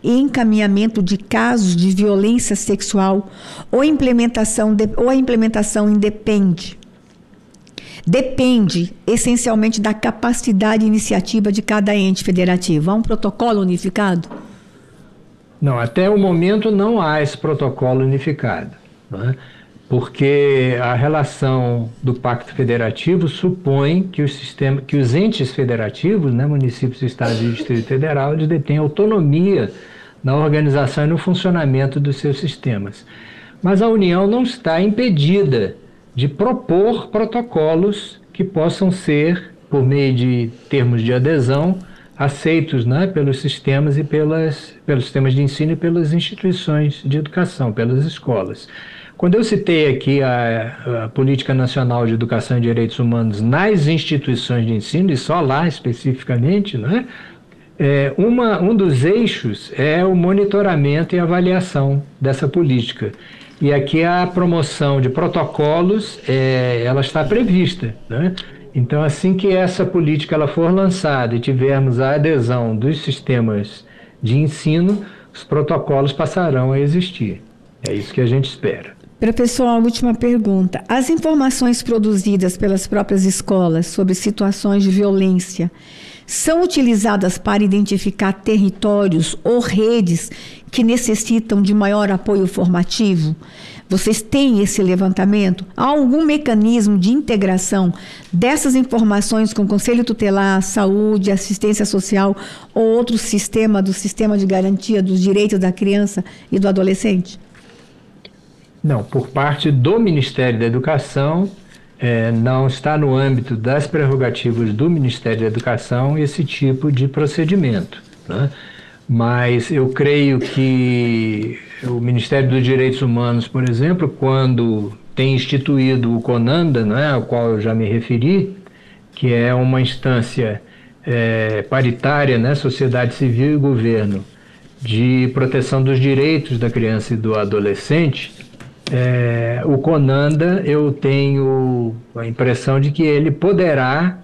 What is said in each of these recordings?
e encaminhamento de casos de violência sexual ou a implementação independe? Depende essencialmente da capacidade iniciativa de cada ente federativo. Há um protocolo unificado? Não, até o momento não há esse protocolo unificado, né? Porque a relação do Pacto Federativo supõe que os entes federativos, né, municípios, estados e Distrito Federal, eles detêm autonomia na organização e no funcionamento dos seus sistemas. Mas a União não está impedida de propor protocolos que possam ser, por meio de termos de adesão, aceitos, né, pelos sistemas e pelos sistemas de ensino e pelas instituições de educação, pelas escolas. Quando eu citei aqui a Política Nacional de Educação e Direitos Humanos nas instituições de ensino, e só lá especificamente, né, um dos eixos é o monitoramento e avaliação dessa política. E aqui a promoção de protocolos, ela está prevista, né? Então, assim que essa política ela for lançada e tivermos a adesão dos sistemas de ensino, os protocolos passarão a existir. É isso que a gente espera. Professor, a última pergunta. As informações produzidas pelas próprias escolas sobre situações de violência são utilizadas para identificar territórios ou redes que necessitam de maior apoio formativo? Vocês têm esse levantamento? Há algum mecanismo de integração dessas informações com o Conselho Tutelar, Saúde, Assistência Social ou outro sistema do Sistema de Garantia dos Direitos da Criança e do Adolescente? Não, por parte do Ministério da Educação, não está no âmbito das prerrogativas do Ministério da Educação esse tipo de procedimento, né? Mas eu creio que o Ministério dos Direitos Humanos, por exemplo, quando tem instituído o CONANDA, né, ao qual eu já me referi, que é uma instância paritária, né, sociedade civil e governo, de proteção dos direitos da criança e do adolescente, o CONANDA, eu tenho a impressão de que ele poderá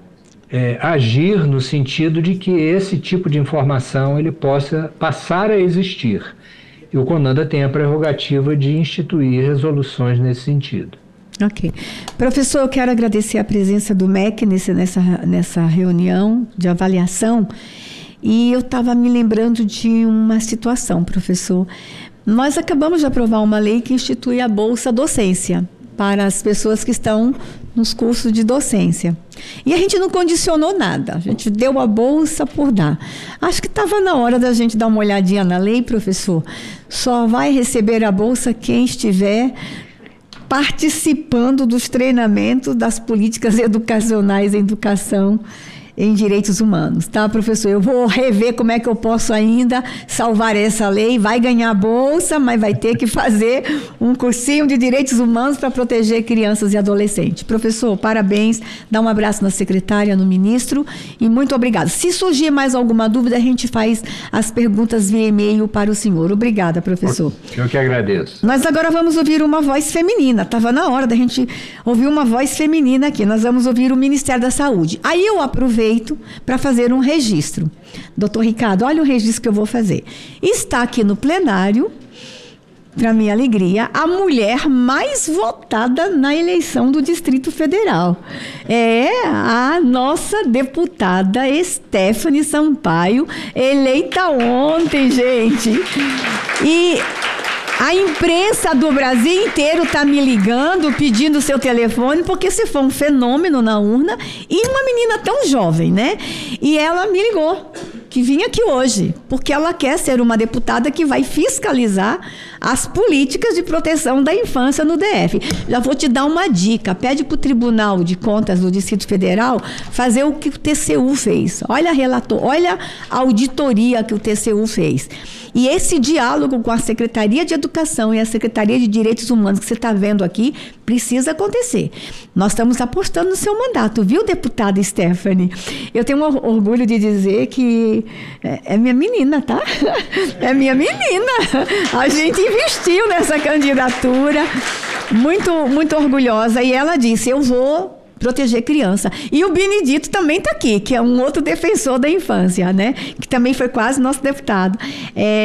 agir no sentido de que esse tipo de informação ele possa passar a existir. E o CONANDA tem a prerrogativa de instituir resoluções nesse sentido. Ok. Professor, eu quero agradecer a presença do MEC nessa reunião de avaliação. E eu estava me lembrando de uma situação, professor. Nós acabamos de aprovar uma lei que institui a Bolsa Docência para as pessoas que estão nos cursos de docência. E a gente não condicionou nada, a gente deu a bolsa por dar. Acho que estava na hora da gente dar uma olhadinha na lei, professor. Só vai receber a bolsa quem estiver participando dos treinamentos das políticas educacionais em educação em direitos humanos, tá, professor? Eu vou rever como é que eu posso ainda salvar essa lei. Vai ganhar a bolsa, mas vai ter que fazer um cursinho de direitos humanos para proteger crianças e adolescentes. Professor, parabéns, dá um abraço na secretária, no ministro, e muito obrigada. Se surgir mais alguma dúvida, a gente faz as perguntas via e-mail para o senhor. Obrigada, professor. Eu que agradeço. Nós agora vamos ouvir uma voz feminina. Estava na hora da gente ouvir uma voz feminina aqui. Nós vamos ouvir o Ministério da Saúde. Aí eu aproveito para fazer um registro. Doutor Ricardo, olha o registro que eu vou fazer. Está aqui no plenário, para minha alegria, a mulher mais votada na eleição do Distrito Federal. É a nossa deputada Stephanie Sampaio, eleita ontem, gente. E a imprensa do Brasil inteiro está me ligando, pedindo o seu telefone, porque você foi um fenômeno na urna e uma menina tão jovem, né? E ela me ligou, que vinha aqui hoje, porque ela quer ser uma deputada que vai fiscalizar as políticas de proteção da infância no DF. Já vou te dar uma dica, pede para o Tribunal de Contas do Distrito Federal fazer o que o TCU fez. Olha a auditoria que o TCU fez. E esse diálogo com a Secretaria de Educação e a Secretaria de Direitos Humanos que você está vendo aqui, precisa acontecer. Nós estamos apostando no seu mandato, viu, deputada Stephanie? Eu tenho um orgulho de dizer que é minha menina, tá? É minha menina. A gente investiu nessa candidatura, muito, muito orgulhosa. E ela disse, eu vou proteger criança. E o Benedito também está aqui, que é um outro defensor da infância, né? Que também foi quase nosso deputado.